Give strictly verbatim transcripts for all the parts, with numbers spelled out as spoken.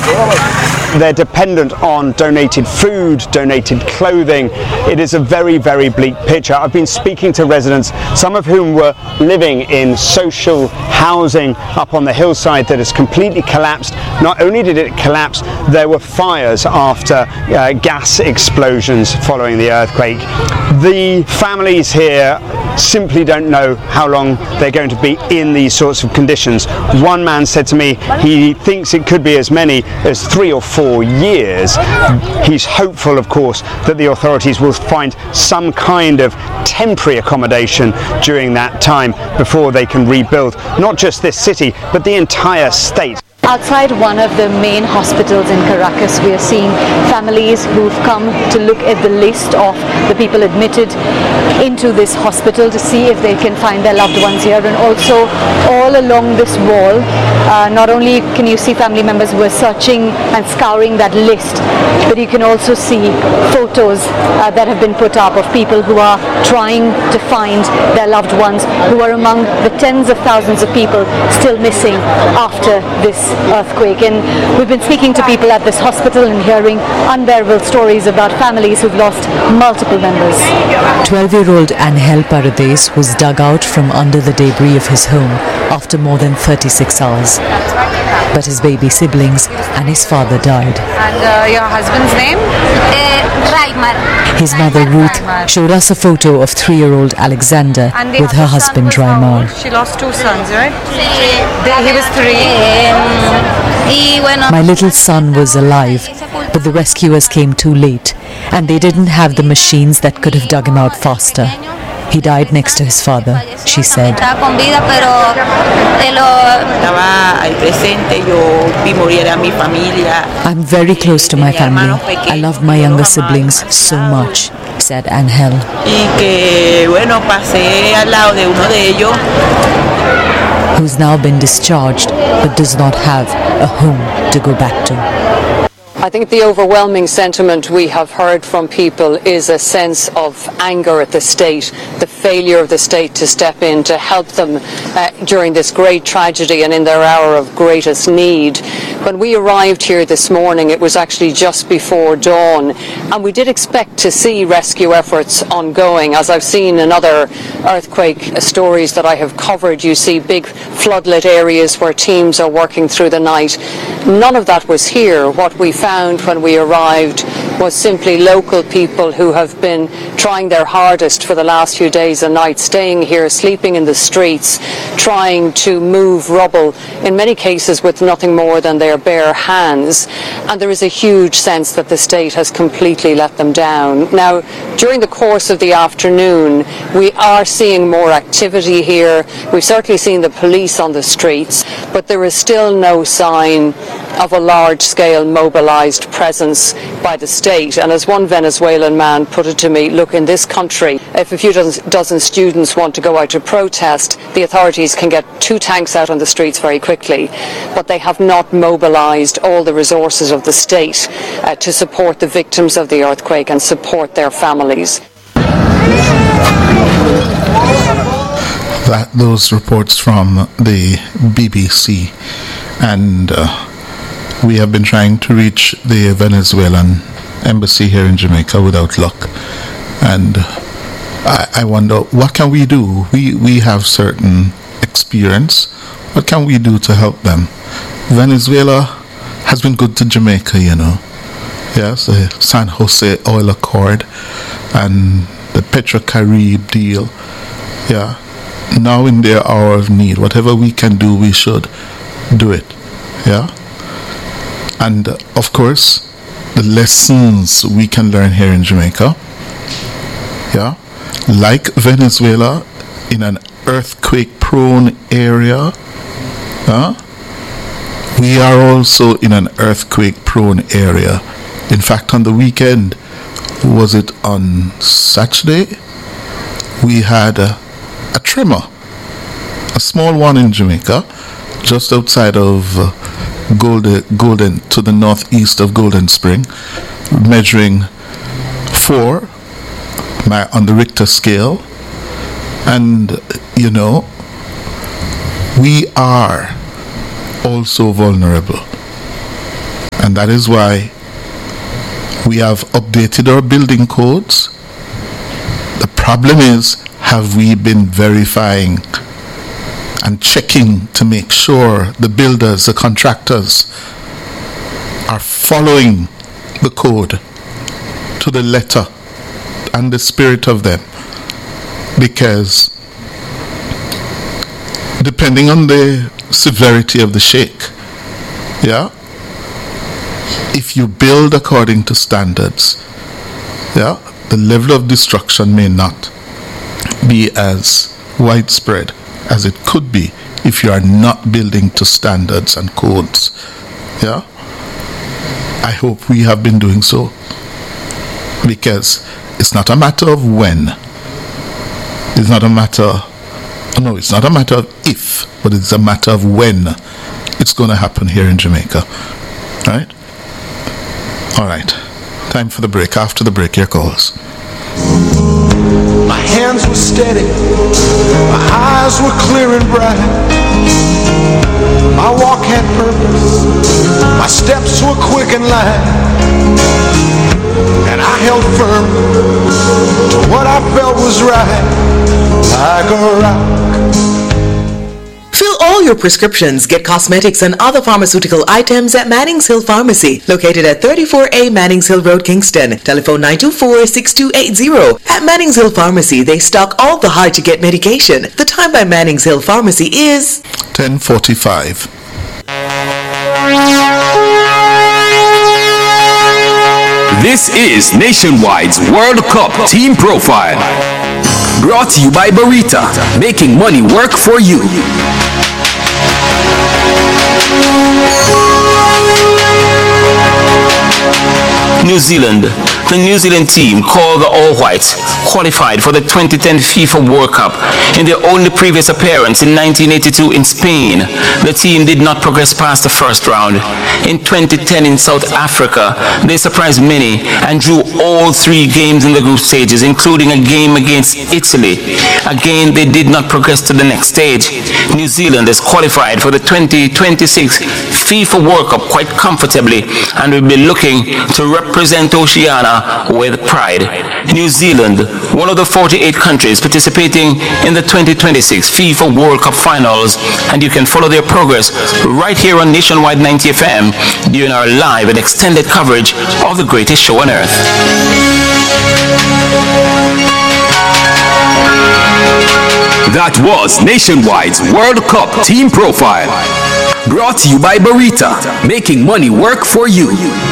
They're dependent on donated food, donated clothing. It is a very, very bleak picture. I've been speaking to residents, some of whom were living in social housing up on the hillside that has completely collapsed. Not only did it collapse, there were fires after uh, gas explosions following the earthquake. The families here simply don't know how long they're going to be in these sorts of conditions. One man said to me he thinks it could be as many as three or four years. He's hopeful, of course, that the authorities will find some kind of temporary accommodation during that time before they can rebuild not just this city but the entire state. Outside one of the main hospitals in Caracas, we are seeing families who've come to look at the list of the people admitted into this hospital to see if they can find their loved ones here. And also all along this wall, uh, not only can you see family members who are searching and scouring that list, but you can also see photos uh, that have been put up of people who are trying to find their loved ones, who are among the tens of thousands of people still missing after this earthquake. And we've been speaking to people at this hospital and hearing unbearable stories about families who've lost multiple members. twelve-year-old Angel Paredes was dug out from under the debris of his home after more than thirty-six hours. But his baby siblings and his father died. And uh, your husband's name? His mother Ruth showed us a photo of three-year-old Alexander with her husband Raimar. She lost two sons, right? He was three. My little son was alive, but the rescuers came too late, and they didn't have the machines that could have dug him out faster. He died next to his father, she said. I'm very close to my family. I love my younger siblings so much, said Angel. Who's now been discharged but does not have a home to go back to. I think the overwhelming sentiment we have heard from people is a sense of anger at the state, the failure of the state to step in to help them uh, during this great tragedy and in their hour of greatest need. When we arrived here this morning, it was actually just before dawn, and we did expect to see rescue efforts ongoing. As I've seen in other earthquake stories that I have covered, you see big floodlit areas where teams are working through the night. None of that was here. What we found when we arrived was simply local people who have been trying their hardest for the last few days and nights, staying here, sleeping in the streets, trying to move rubble, in many cases with nothing more than their bare hands. And there is a huge sense that the state has completely let them down. Now, during the course of the afternoon, we are seeing more activity here. We've certainly seen the police on the streets, but there is still no sign of a large-scale mobilized presence by the state. And as one Venezuelan man put it to me, look, in this country, if a few dozen, dozen students want to go out to protest, the authorities can get two tanks out on the streets very quickly. But they have not mobilized all the resources of the state uh, to support the victims of the earthquake and support their families. That those reports from the B B C, and uh, we have been trying to reach the Venezuelan embassy here in Jamaica without luck. And I, I wonder, what can we do? We, we have certain experience. What can we do to help them? Venezuela has been good to Jamaica, you know. Yes, the San Jose Oil Accord and the Petrocaribe deal. Yeah. Now in their hour of need, whatever we can do, we should do it. Yeah. And uh, of course, the lessons we can learn here in Jamaica. Yeah. Like Venezuela, in an earthquake-prone area, huh? We are also in an earthquake-prone area. In fact, on the weekend, was it on Saturday, we had a, a tremor, a small one in Jamaica, just outside of uh, Golden, Golden, to the northeast of Golden Spring, measuring four my, on the Richter scale. And, you know, we are also vulnerable. And that is why we have updated our building codes. The problem is, have we been verifying and checking to make sure the builders, the contractors are following the code to the letter and the spirit of them? Because depending on the severity of the shake, yeah, if you build according to standards, yeah, the level of destruction may not be as widespread as it could be if you are not building to standards and codes. Yeah, I hope we have been doing so, because it's not a matter of when, it's not a matter no it's not a matter of if, but it's a matter of when it's going to happen here in Jamaica. Right? All right, time for the break. After the break, your calls. My hands were steady, my eyes were clear and bright. My walk had purpose, my steps were quick and light. And I held firm to what I felt was right, like a rock. Fill all your prescriptions, get cosmetics and other pharmaceutical items at Mannings Hill Pharmacy, located at thirty-four A Mannings Hill Road, Kingston. Telephone nine two four, six two eight zero. At Mannings Hill Pharmacy, they stock all the hard-to-get medication. The time by Mannings Hill Pharmacy is ten forty-five. This is Nationwide's World Cup Team Profile. Brought to you by Barita, making money work for you. New Zealand. The New Zealand team, called the All Whites, qualified for the twenty ten FIFA World Cup in their only previous appearance in nineteen eighty-two in Spain. The team did not progress past the first round. In twenty ten in South Africa, they surprised many and drew all three games in the group stages, including a game against Italy. Again, they did not progress to the next stage. New Zealand is qualified for the twenty twenty-six FIFA World Cup quite comfortably and will be looking to represent Oceania with pride. New Zealand, one of the forty-eight countries participating in the twenty twenty-six FIFA World Cup finals, and you can follow their progress right here on Nationwide ninety F M during our live and extended coverage of the greatest show on earth. That was Nationwide's World Cup Team Profile. Brought to you by Barita, making money work for you.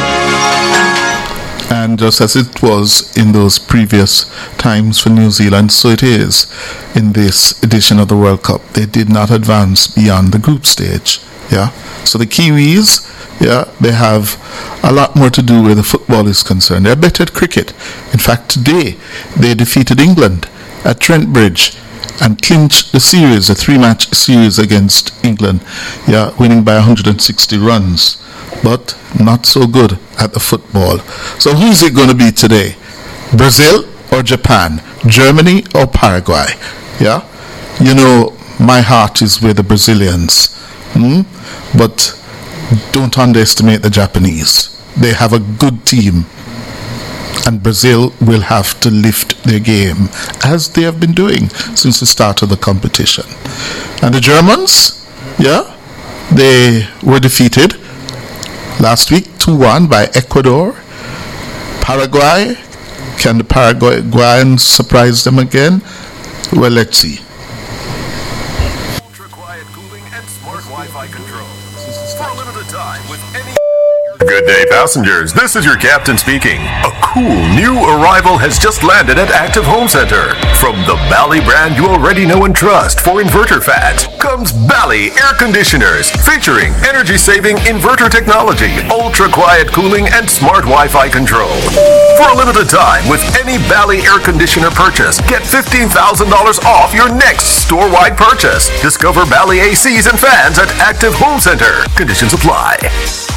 And just as it was in those previous times for New Zealand, so it is in this edition of the World Cup. They did not advance beyond the group stage. Yeah. So the Kiwis, yeah, they have a lot more to do where the football is concerned. They're better at cricket. In fact, today they defeated England at Trent Bridge and clinched the series, a three-match series against England, yeah, winning by one hundred sixty runs. But not so good at the football. So who's it going to be today? Brazil or Japan? Germany or Paraguay? Yeah? You know, my heart is with the Brazilians. Hmm? But don't underestimate the Japanese. They have a good team. And Brazil will have to lift their game, as they have been doing since the start of the competition. And the Germans, yeah, they were defeated last week two one by Ecuador. Paraguay, can the Paraguayans surprise them again? Well, let's see. Ultra quiet cooling and smart Wi-Fi control. For a limited time with any... Good day, passengers. This is your captain speaking. A cool new arrival has just landed at Active Home Center. From the Bally brand you already know and trust for inverter fans, comes Bally air conditioners featuring energy-saving inverter technology, ultra-quiet cooling, and smart Wi-Fi control. For a limited time, with any Bally air conditioner purchase, get fifteen thousand dollars off your next store-wide purchase. Discover Bally A Cs and fans at Active Home Center. Conditions apply.